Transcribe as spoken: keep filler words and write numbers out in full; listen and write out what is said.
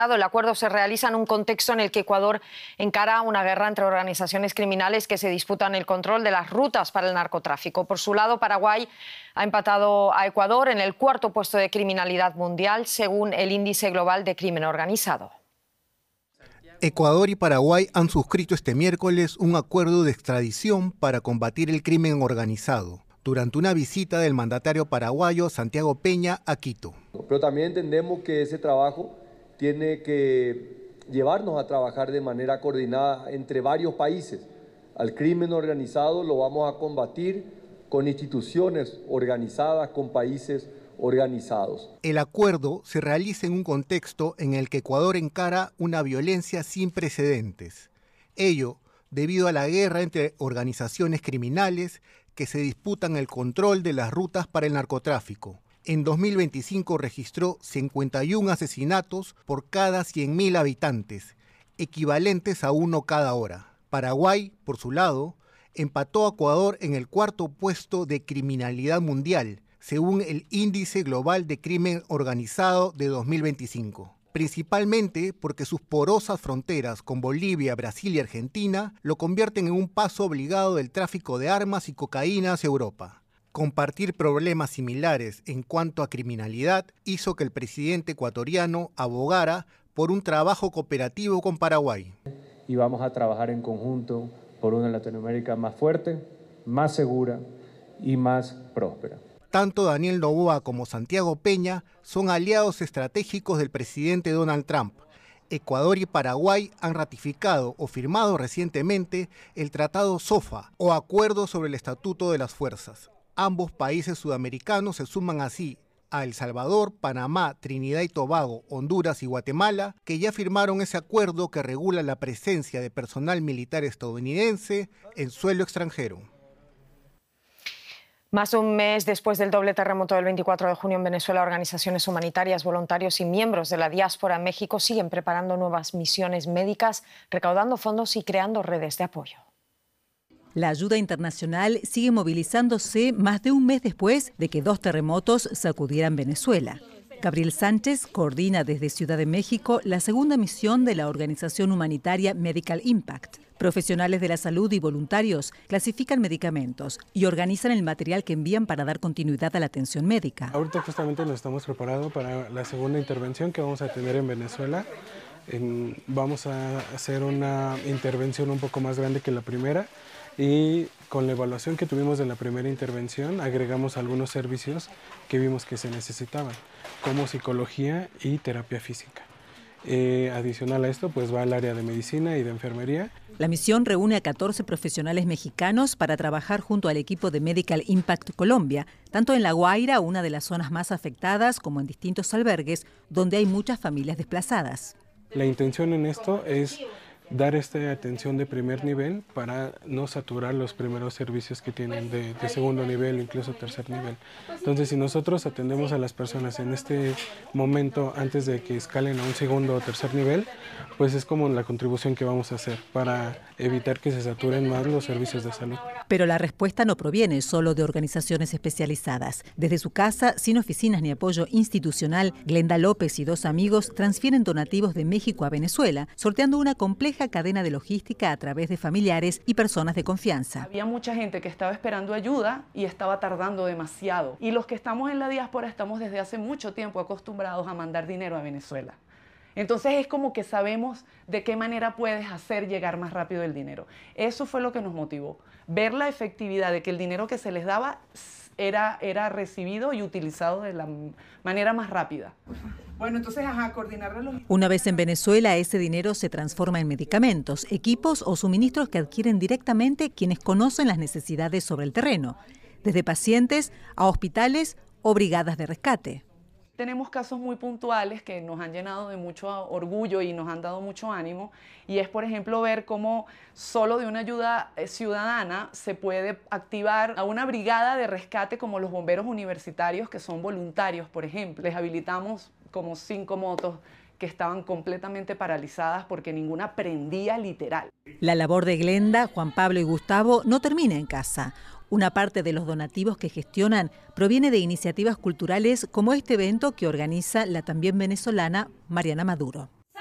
El acuerdo se realiza en un contexto en el que Ecuador encara una guerra entre organizaciones criminales que se disputan el control de las rutas para el narcotráfico. Por su lado, Paraguay ha empatado a Ecuador en el cuarto puesto de criminalidad mundial, según el Índice Global de Crimen Organizado. Ecuador y Paraguay han suscrito este miércoles un acuerdo de extradición para combatir el crimen organizado, durante una visita del mandatario paraguayo Santiago Peña a Quito. Pero también entendemos que ese trabajo tiene que llevarnos a trabajar de manera coordinada entre varios países. Al crimen organizado lo vamos a combatir con instituciones organizadas, con países organizados. El acuerdo se realiza en un contexto en el que Ecuador encara una violencia sin precedentes. Ello debido a la guerra entre organizaciones criminales que se disputan el control de las rutas para el narcotráfico. En dos mil veinticinco registró cincuenta y un asesinatos por cada cien mil habitantes, equivalentes a uno cada hora. Paraguay, por su lado, empató a Ecuador en el cuarto puesto de criminalidad mundial, según el Índice Global de Crimen Organizado de dos mil veinticinco. Principalmente porque sus porosas fronteras con Bolivia, Brasil y Argentina lo convierten en un paso obligado del tráfico de armas y cocaína hacia Europa. Compartir problemas similares en cuanto a criminalidad hizo que el presidente ecuatoriano abogara por un trabajo cooperativo con Paraguay. Y vamos a trabajar en conjunto por una Latinoamérica más fuerte, más segura y más próspera. Tanto Daniel Noboa como Santiago Peña son aliados estratégicos del presidente Donald Trump. Ecuador y Paraguay han ratificado o firmado recientemente el Tratado SOFA, o Acuerdo sobre el Estatuto de las Fuerzas. Ambos países sudamericanos se suman así a El Salvador, Panamá, Trinidad y Tobago, Honduras y Guatemala, que ya firmaron ese acuerdo que regula la presencia de personal militar estadounidense en suelo extranjero. Más de un mes después del doble terremoto del veinticuatro de junio en Venezuela, organizaciones humanitarias, voluntarios y miembros de la diáspora en México siguen preparando nuevas misiones médicas, recaudando fondos y creando redes de apoyo. La ayuda internacional sigue movilizándose más de un mes después de que dos terremotos sacudieran Venezuela. Gabriel Sánchez coordina desde Ciudad de México la segunda misión de la organización humanitaria Medical Impact. Profesionales de la salud y voluntarios clasifican medicamentos y organizan el material que envían para dar continuidad a la atención médica. Ahorita justamente nos estamos preparando para la segunda intervención que vamos a tener en Venezuela. En, vamos a hacer una intervención un poco más grande que la primera. Y con la evaluación que tuvimos de la primera intervención, agregamos algunos servicios que vimos que se necesitaban, como psicología y terapia física. Eh, adicional a esto, pues va al área de medicina y de enfermería. La misión reúne a catorce profesionales mexicanos para trabajar junto al equipo de Medical Impact Colombia, tanto en La Guaira, una de las zonas más afectadas, como en distintos albergues, donde hay muchas familias desplazadas. La intención en esto es dar esta atención de primer nivel para no saturar los primeros servicios que tienen de, de segundo nivel o incluso tercer nivel. Entonces, si nosotros atendemos a las personas en este momento antes de que escalen a un segundo o tercer nivel, pues es como la contribución que vamos a hacer para evitar que se saturen más los servicios de salud. Pero la respuesta no proviene solo de organizaciones especializadas. Desde su casa, sin oficinas ni apoyo institucional, Glenda López y dos amigos transfieren donativos de México a Venezuela, sorteando una compleja cadena de logística a través de familiares y personas de confianza. Había mucha gente que estaba esperando ayuda y estaba tardando demasiado. Y los que estamos en la diáspora estamos desde hace mucho tiempo acostumbrados a mandar dinero a Venezuela. Entonces es como que sabemos de qué manera puedes hacer llegar más rápido el dinero. Eso fue lo que nos motivó, ver la efectividad de que el dinero que se les daba era, era recibido y utilizado de la manera más rápida. Bueno, entonces, ajá, coordinar los... Una vez en Venezuela, ese dinero se transforma en medicamentos, equipos o suministros que adquieren directamente quienes conocen las necesidades sobre el terreno, desde pacientes a hospitales o brigadas de rescate. Tenemos casos muy puntuales que nos han llenado de mucho orgullo y nos han dado mucho ánimo, y es, por ejemplo, ver cómo solo de una ayuda ciudadana se puede activar a una brigada de rescate como los bomberos universitarios, que son voluntarios, por ejemplo. Les habilitamos como cinco motos que estaban completamente paralizadas porque ninguna prendía literal. La labor de Glenda, Juan Pablo y Gustavo no termina en casa. Una parte de los donativos que gestionan proviene de iniciativas culturales como este evento que organiza la también venezolana Mariana Maduro.